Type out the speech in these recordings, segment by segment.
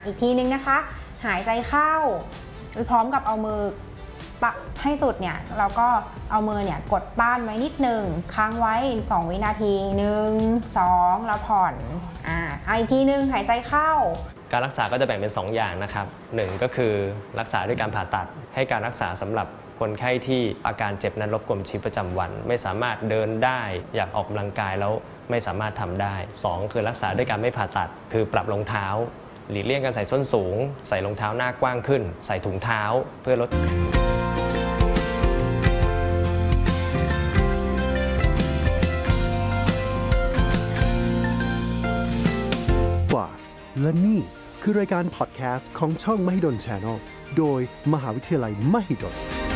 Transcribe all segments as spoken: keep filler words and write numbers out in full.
อีกทีนึงนะคะหายใจเข้าพร้อมกับเอามือปะให้สุดเนี่ยเราก็เอามือเนี่ยกดต้านไว้นิดนึงค้างไว้สองวินาทีหนึ่ง สองแล้วผ่อนอ่าเอาอีกทีนึงหายใจเข้าการรักษาก็จะแบ่งเป็นสองอย่างนะครับหนึ่งก็คือรักษาด้วยการผ่าตัดให้การรักษาสำหรับคนไข้ที่อาการเจ็บนั้นรบกวนชีวิตประจำวันไม่สามารถเดินได้อยากออกกำลังกายแล้วไม่สามารถทำได้สองคือรักษาด้วยการไม่ผ่าตัดคือปรับรองเท้าหลีกเลี่ยงการใส่ส้นสูงใส่รองเท้าหน้ากว้างขึ้นใส่ถุงเท้าเพื่อลดฝ่าและนี่คือรายการพอดแคสต์ของช่องมหิดล Channel โดยมหาวิทยาลัยมหิดล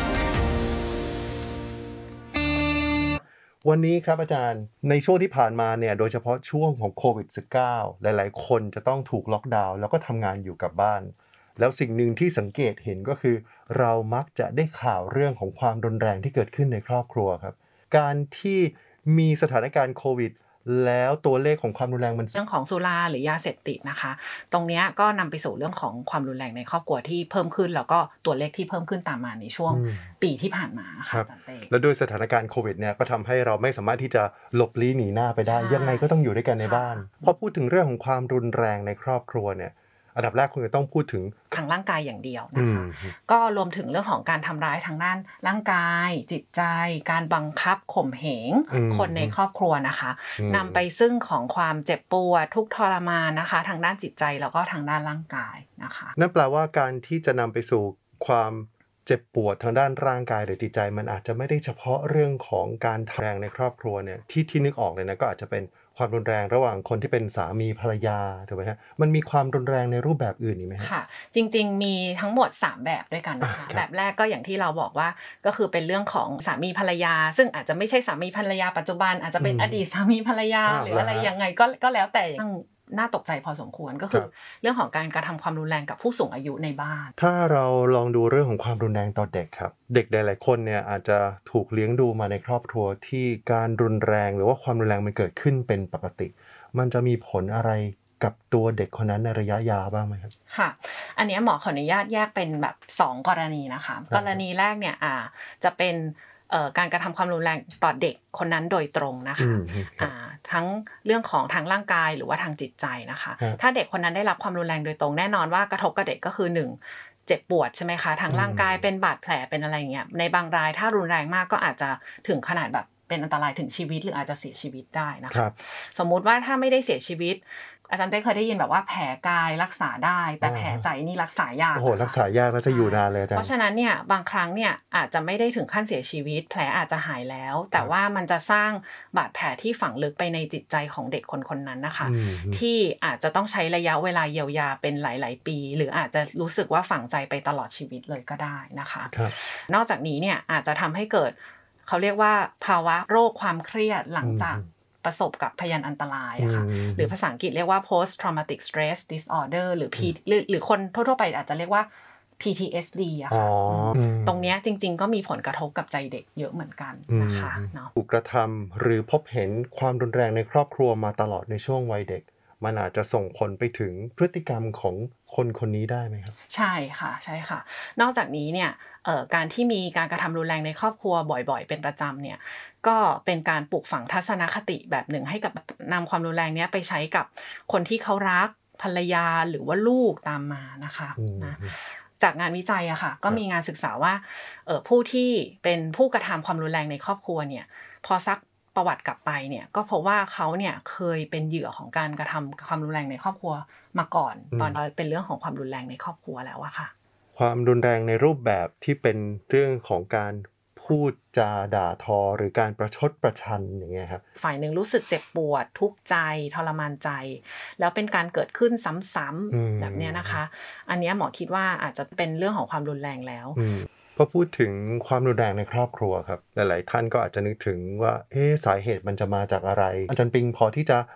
วันนี้ครับอาจารย์ในช่วงที่ผ่านมาเนี่ยโดยเฉพาะช่วงของโควิด สิบเก้า หลายๆคนจะต้องถูกล็อกดาวน์แล้วก็ทำงานอยู่กับบ้านแล้วสิ่งหนึ่งที่สังเกตเห็นก็คือเรามักจะได้ข่าวเรื่องของความรุนแรงที่เกิดขึ้นในครอบครัวครับการที่มีสถานการณ์โควิดแล้วตัวเลขของความรุนแรงมันเรื่องของสุราหรือยาเสพติดนะคะตรงนี้ก็นำไปสู่เรื่องของความรุนแรงในครอบครัวที่เพิ่มขึ้นแล้วก็ตัวเลขที่เพิ่มขึ้นตามมาในช่วงปีที่ผ่านมาค่ะอาจารย์เต้แล้วด้วยสถานการณ์โควิดเนี่ยก็ทำให้เราไม่สามารถที่จะหลบลี้หนีหน้าไปได้ยังไงก็ต้องอยู่ด้วยกันในบ้านพอพูดถึงเรื่องของความรุนแรงในครอบครัวเนี่ยอันดับแรกคุณจะต้องพูดถึงทางร่างกายอย่างเดียวนะคะก็รวมถึงเรื่องของการทำร้ายทางด้านร่างกายจิตใจการบังคับข่มเหงคนในครอบครัวนะคะนำไปซึ่งของความเจ็บปวดทุกข์ทรมานนะคะทางด้านจิตใจแล้วก็ทางด้านร่างกายนะคะนั่นแปลว่าการที่จะนำไปสู่ความเจ็บปวดทางด้านร่างกายหรือจิตใจมันอาจจะไม่ได้เฉพาะเรื่องของการแทงในครอบครัวเนี่ยที่ที่นึกออกเลยนะก็อาจจะเป็นความรุนแรงระหว่างคนที่เป็นสามีภรรยาถูกไหมฮะมันมีความรุนแรงในรูปแบบอื่นอีกไหมฮะค่ะจริงๆมีทั้งหมดสามแบบด้วยกันนะคะแบบแรกก็อย่างที่เราบอกว่าก็คือเป็นเรื่องของสามีภรรยาซึ่งอาจจะไม่ใช่สามีภรรยาปัจจุบันอาจจะเป็นอดีตสามีภรรยาหรืออะไรยังไงก็ก็แล้วแต่น่าตกใจพอสมควรก็คือเรื่องของการกระทำความรุนแรงกับผู้สูงอายุในบ้านถ้าเราลองดูเรื่องของความรุนแรงต่อเด็กครับเด็กหลายๆคนเนี่ยอาจจะถูกเลี้ยงดูมาในครอบครัวที่การรุนแรงหรือว่าความรุนแรงมันเกิดขึ้นเป็นปกติมันจะมีผลอะไรกับตัวเด็กคนนั้นในระยะยาวบ้างไหมครับค่ะอันนี้หมอขออนุญาตแยกเป็นแบบสองกรณีนะคะกรณีแรกเนี่ยอ่าจะเป็นเอ่อการกระทำความรุนแรงต่อเด็กคนนั้นโดยตรงนะคะอ่าทั้งเรื่องของทางร่างกายหรือว่าทางจิตใจนะคะถ้าเด็กคนนั้นได้รับความรุนแรงโดยตรงแน่นอนว่ากระทบกับเด็กก็คือหนึ่งเจ็บปวดใช่ไหมคะทางร่างกายเป็นบาดแผลเป็นอะไรอย่างเงี้ยในบางรายถ้ารุนแรงมากก็อาจจะถึงขนาดแบบเป็นอันตรายถึงชีวิตหรืออาจจะเสียชีวิตได้นะคะสมมุติว่าถ้าไม่ได้เสียชีวิตอาจารย์เต้เคยได้ยินแบบว่าแผลกายรักษาได้แต่แผลใจนี่รักษายากโอ้โหรักษายากแล้วจะอยู่นานเลยอาจารย์เพราะฉะนั้นเนี่ยบางครั้งเนี่ยอาจจะไม่ได้ถึงขั้นเสียชีวิตแผลอาจจะหายแล้วแต่ว่ามันจะสร้างบาดแผลที่ฝังลึกไปในจิตใจของเด็กคนคนนั้นนะคะที่อาจจะต้องใช้ระยะเวลาเยียวยาเป็นหลายๆปีหรืออาจจะรู้สึกว่าฝังใจไปตลอดชีวิตเลยก็ได้นะคะนอกจากนี้เนี่ยอาจจะทำให้เกิดเขาเรียกว่าภาวะโรคความเครียดหลังจากประสบกับพยานอันตรายอะค่ะหรือภาษาอังกฤษเรียกว่า post traumatic stress disorder หรือ P หรือหรือคนทั่วๆไปอาจจะเรียกว่า พี ที เอส ดี อะค่ะตรงนี้จริงๆก็มีผลกระทบกับใจเด็กเยอะเหมือนกันนะคะเนาะถูกกระทำหรือพบเห็นความรุนแรงในครอบครัวมาตลอดในช่วงวัยเด็กมันอาจจะส่งผลไปถึงพฤติกรรมของคนคนนี้ได้ไหมครับใช่ค่ะใช่ค่ะนอกจากนี้เนี่ยเอ่อการที่มีการกระทำรุนแรงในครอบครัวบ่อยๆเป็นประจำเนี่ยก็เป็นการปลูกฝังทัศนคติแบบหนึ่งให้กับนำความรุนแรงนี้ไปใช้กับคนที่เขารักภรรยาหรือว่าลูกตามมานะคะนะจากงานวิจัยอะค่ะก็มีงานศึกษาว่าเอ่อผู้ที่เป็นผู้กระทำความรุนแรงในครอบครัวเนี่ยพอซักประวัติกลับไปเนี่ยก็เพราะว่าเขาเนี่ยเคยเป็นเหยื่อของการกระทำความรุนแรงในครอบครัวมาก่อนตอนเป็นเรื่องของความรุนแรงในครอบครัวแล้วอะค่ะความรุนแรงในรูปแบบที่เป็นเรื่องของการพูดจาด่าทอหรือการประชดประชันอย่างเงี้ยครับฝ่ายหนึ่งรู้สึกเจ็บปวดทุกข์ใจทรมานใจแล้วเป็นการเกิดขึ้นซ้ำๆแบบนี้นะคะอันนี้หมอคิดว่าอาจจะเป็นเรื่องของความรุนแรงแล้วพอพูดถึงความรุนแรงในครอบครัวครับหลายๆท่านก็อาจจะนึกถึงว่าเอ๊ะสาเหตุมันจะมาจากอะไรอาจารย์ปิงพอที่จะ